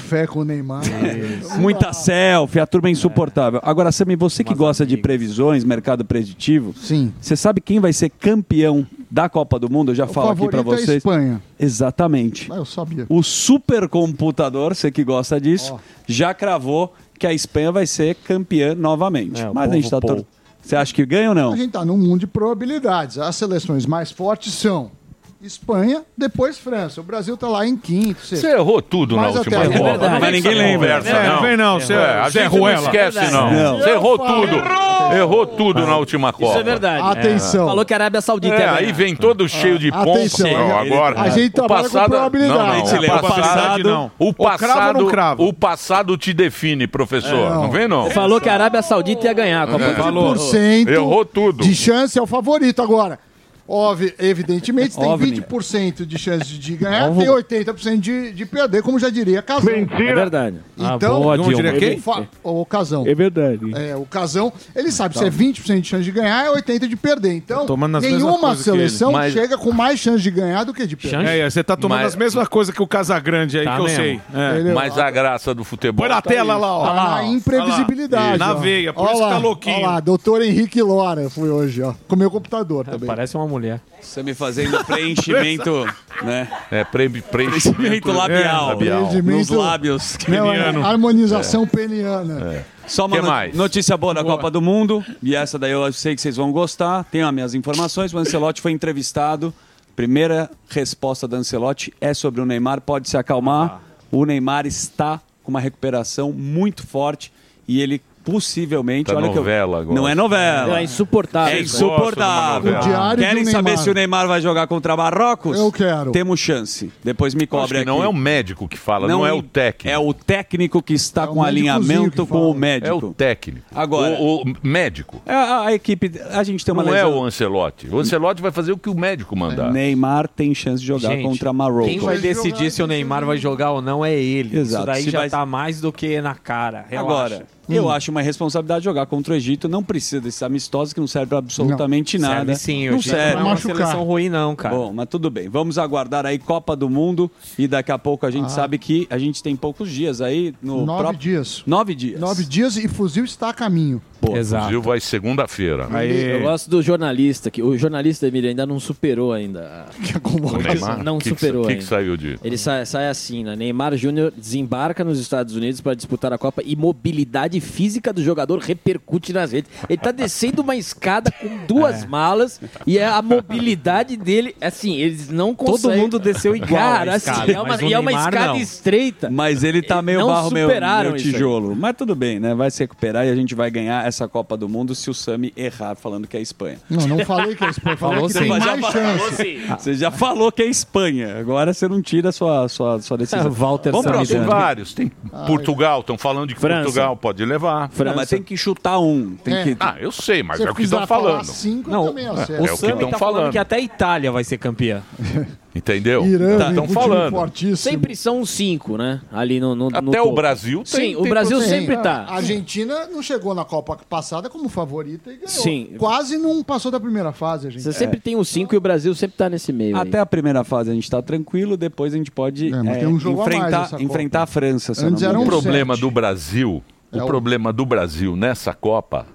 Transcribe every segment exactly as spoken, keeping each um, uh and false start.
fé com o Neymar. Muita selfie, a turma é insuportável. Agora, Sammy, você que gosta de previsões, mercado preditivo, sim. Você sabe quem vai ser campeão da Copa do Mundo? Eu já O falo aqui pra favorito é a vocês. Espanha. Exatamente. Ah, eu sabia. O supercomputador, você que gosta disso, Ó. já cravou que a Espanha vai ser campeã novamente. É, o Mas a gente povo tá Paul. todo... Você acha que ganha ou não? A gente tá num mundo de probabilidades. As seleções mais fortes são Espanha, depois França. O Brasil tá lá em quinto. sexto. Você errou tudo Mas na até última agora- Copa. Não Mas vem ninguém com essa lembra. conversa, É, não. vem não, Zé- É, a Zé gente não Ruela. esquece, É não. verdade. Você errou Eu tudo. Errou tudo na última Copa. Isso é verdade. Atenção. Falou que a Arábia Saudita É, ia aí ganhar. vem todo cheio de pontos. Atenção. Não, agora, A gente o trabalha com passado, probabilidade. Não, não, A gente lê o o passado, passado, não. O ou cravo ou passado, não cravo? o passado te define, professor. É, não. não. vem, não? Falou que a Arábia Saudita ia ganhar a Copa do Mundo. vinte por cento Errou tudo. de chance é o favorito agora. Óbvio, evidentemente, tem OVNI. vinte por cento de chance de ganhar, Ovo. tem oitenta por cento de, de perder, como já diria Casão. É verdade. Então, Ah, boa, não Dilma. diria quem? É- Fa- O Casão. É verdade. É, o Casão, ele sabe, se é vinte por cento de chance de ganhar, é oitenta por cento de perder. Então, Tomando as mesmas nenhuma coisas que seleção ele. Mas- chega com mais chance de ganhar do que de perder. É, você tá tomando Mas- as mesmas coisas que o Casagrande aí, Tá que eu mesmo. sei. É. Ele- Mas a graça do futebol. Põe na tá tela aí. lá, ó. Tá Olha lá, na ó. imprevisibilidade. Olha lá. Na ó. veia, por Olha isso que lá, tá louquinho. Olha lá, doutor Henrique Lora fui hoje, ó. Com meu computador também. Parece uma mulher. Você me fazendo preenchimento, né? É, pre preenchimento Preenchimento labial. É, labial. Nos lábios. Não, é Peniano. harmonização peniana. Só uma Que no- mais? notícia boa da Copa do Mundo, e essa daí eu sei que vocês vão gostar. Tenho as minhas informações. O Ancelotti foi entrevistado. Primeira resposta do Ancelotti é sobre o Neymar. Pode se acalmar. O Neymar está com uma recuperação muito forte e ele possivelmente... Tá olha que eu- novela agora. Não é novela. É insuportável. É isso aí. insuportável. O diário Querem do saber Neymar. se o Neymar vai jogar contra Marrocos? Eu quero. Temos chance. Depois me Acho cobre que aqui. não é o médico que fala, não, é o técnico. É o técnico que está É o com médicozinho alinhamento que com o fala. médico. É o técnico. Agora- O, o médico. É a, a equipe, a gente tem uma Não é lesão. o Ancelotti. O Ancelotti vai fazer o que o médico mandar. Neymar tem chance de jogar Gente, contra Marrocos. Quem vai decidir se o Neymar vai jogar ou não é ele. Exato. Isso daí Se já vai- tá mais do que na cara. Relaxa. Agora, eu acho uma responsabilidade jogar contra o Egito. Não precisa desses amistosos que não servem pra absolutamente nada. Serve sim, não o Egito não é serve. uma Machucar. seleção ruim não, cara. Bom, mas tudo bem. Vamos aguardar aí Copa do Mundo e daqui a pouco a gente sabe que a gente tem poucos dias aí no Nove próprio- dias. Nove dias. Nove dias e fuzil está a caminho. Pô, Exato. O Gil vai segunda-feira. Eu gosto do jornalista, que o jornalista, Emílio, ainda não superou ainda. O Neymar? Não que superou O que, ainda. que saiu de... Ele sai, sai assim, né? Neymar Júnior desembarca nos Estados Unidos para disputar a Copa e mobilidade física do jogador repercute nas redes. Ele tá descendo uma escada com duas malas e é a mobilidade dele, assim, eles não conseguem. Todo mundo desceu igual Cara, a assim, escada, é uma, mas o e é uma Neymar escada não. estreita. Mas ele tá meio Não barro, meio, superaram meio isso aí. tijolo. Mas tudo bem, né? Vai se recuperar e a gente vai ganhar essa Copa do Mundo se o Sami errar falando que é Espanha. Não, não falei que é Espanha, falei Falou que sim. tem Mas já mais falou chance. Você já falou que é Espanha. Agora você não tira a sua, sua, sua decisão. Walter Vamos Sami pra Tem outro. vários. Tem Portugal, estão falando de que França. Portugal pode levar. Não, mas tem que chutar um. Tem É. que... Ah, eu sei, mas Se é o que quiser estão falar falando. cinco, eu Não, também o acerto. É o que Sami tão tá falando falando. que até a Itália vai ser campeã. Entendeu? Irã, Tá, vem estão com um time falando. fortíssimo. Sempre são uns cinco, né? Ali no, no, no Até o topo. Brasil tem. Sim, o tem Brasil potencial. sempre Sim, tá. A Argentina não chegou na Copa passada como favorita e ganhou. Sim. Quase não passou da primeira fase, a gente. Você sempre tem os cinco e o Brasil sempre tá nesse meio. Até aí. a primeira fase a gente tá tranquilo, depois a gente pode É, mas é, tem um jogo a mais enfrentar, essa Copa. enfrentar a França. Se eu Antes não me era O um engano. problema sete. do Brasil, É o o- problema do Brasil nessa Copa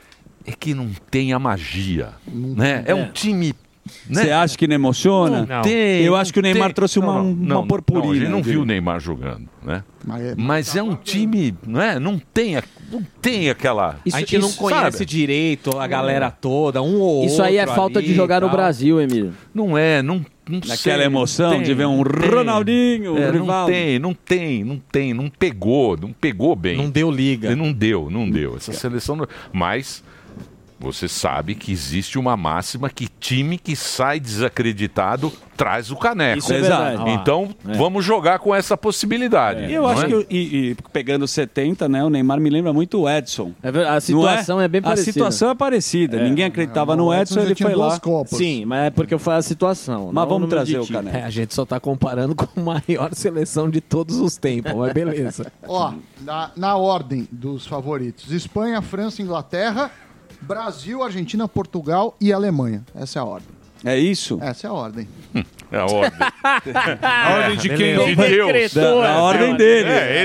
é que não tem a magia, né? É um time, Você né? acha que não emociona? Não. Tem, Eu não acho que o Neymar tem. trouxe uma, Não, uma não, purpurina. não, a gente não eu viu o diria. Neymar jogando, né? Mas é- Mas é um time, não é? Não tem, a- não tem aquela. a gente não isso, conhece sabe? direito a galera toda, um ou Isso aí é outro falta ali de jogar e no tal. Brasil, Emílio. Não é, não, não Naquela sei, emoção não tem, de ver um não tem. Ronaldinho, um É, não Rivaldo. tem, não tem, não tem, não pegou, não pegou bem. Não deu liga. Não deu, não deu. Essa seleção. não- Mas você sabe que existe uma máxima que time que sai desacreditado traz o caneco. Isso é Exato. verdade. Então vamos jogar com essa possibilidade. E eu não acho é? que, e, e pegando setenta, né, o Neymar me lembra muito o Edson. É ver- a Não situação é, bem parecida. A situação é parecida. Ninguém acreditava no o Edson, já ele tinha foi duas lá. Copas. Sim, mas é porque foi a situação. Mas não vamos número trazer de o time. caneco. É, a gente só tá comparando com a maior seleção de todos os tempos, mas beleza. Ó, na, na ordem dos favoritos: Espanha, França, Inglaterra, Brasil, Argentina, Portugal e Alemanha. Essa é a ordem. É isso? Essa é a ordem. É a ordem. A ordem de quem? Beleza. De Deus. Decretou Da- a essa ordem dele. É,